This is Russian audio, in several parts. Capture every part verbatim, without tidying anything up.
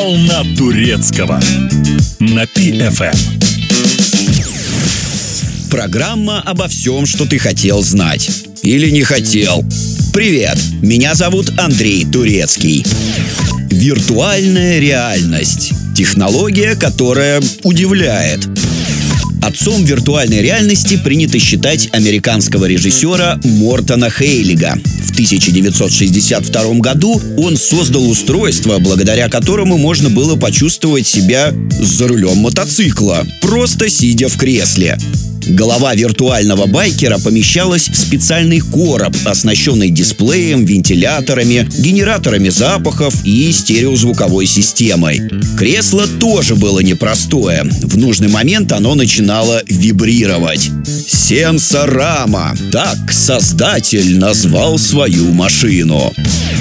Волна турецкого на Пи эф эм. Программа обо всем, что ты хотел знать. Или не хотел. Привет, меня зовут Андрей Турецкий. Виртуальная реальность. Технология, которая удивляет. Отцом виртуальной реальности принято считать американского режиссера Мортона Хейлига. В тысяча девятьсот шестьдесят втором году он создал устройство, благодаря которому можно было почувствовать себя за рулем мотоцикла, просто сидя в кресле. Голова виртуального байкера помещалась в специальный короб, оснащенный дисплеем, вентиляторами, генераторами запахов и стереозвуковой системой. Кресло тоже было непростое. В нужный момент оно начинало вибрировать. Сенсорама. Так создатель назвал свою машину.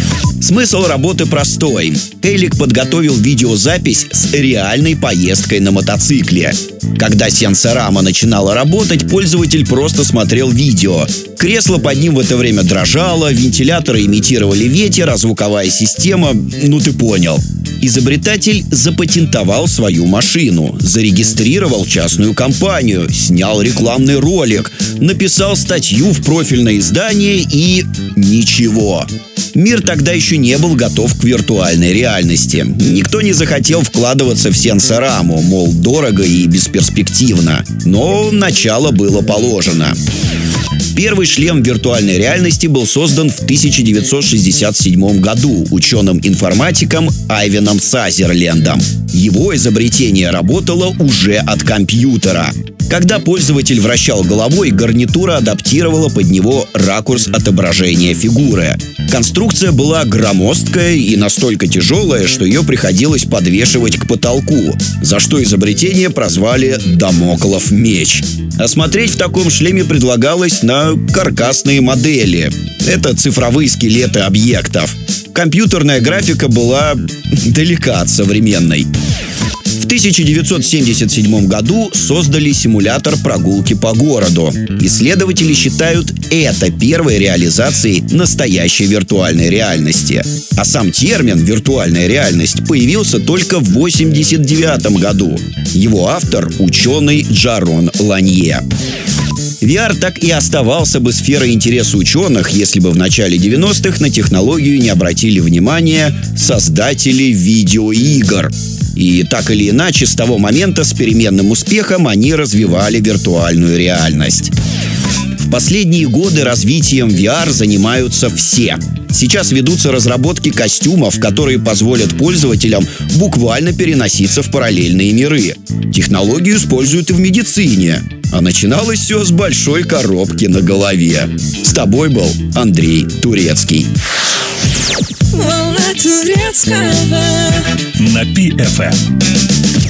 Смысл работы простой. Хейлиг подготовил видеозапись с реальной поездкой на мотоцикле. Когда сенсорама начинала работать, пользователь просто смотрел видео. Кресло под ним в это время дрожало, вентиляторы имитировали ветер, а звуковая система... Ну ты понял. Изобретатель запатентовал свою машину, зарегистрировал частную компанию, снял рекламный ролик, написал статью в профильное издание и... ничего. Мир тогда еще не был готов к виртуальной реальности. Никто не захотел вкладываться в сенсораму, мол, дорого и бесперспективно. Но начало было положено. Первый шлем виртуальной реальности был создан в тысяча девятьсот шестьдесят седьмом году ученым-информатиком Айвеном Сазерлендом. Его изобретение работало уже от компьютера. Когда пользователь вращал головой, гарнитура адаптировала под него ракурс отображения фигуры. Конструкция была громоздкая и настолько тяжелая, что ее приходилось подвешивать к потолку, за что изобретение прозвали «Дамоклов меч». Осмотреть в таком шлеме предлагалось на каркасные модели. Это цифровые скелеты объектов. Компьютерная графика была далека от современной. В тысяча девятьсот семьдесят седьмом году создали симулятор прогулки по городу. Исследователи считают это первой реализацией настоящей виртуальной реальности. А сам термин «виртуальная реальность» появился только в восемьдесят девятом году. Его автор – ученый Джарон Ланье. ви ар так и оставался бы сферой интереса ученых, если бы в начале девяностых на технологию не обратили внимания создатели видеоигр. И так или иначе, с того момента с переменным успехом они развивали виртуальную реальность. В последние годы развитием ви ар занимаются все. Сейчас ведутся разработки костюмов, которые позволят пользователям буквально переноситься в параллельные миры. Технологию используют и в медицине. А начиналось все с большой коробки на голове. С тобой был Андрей Турецкий. Волна турецкого На Пи эф эм.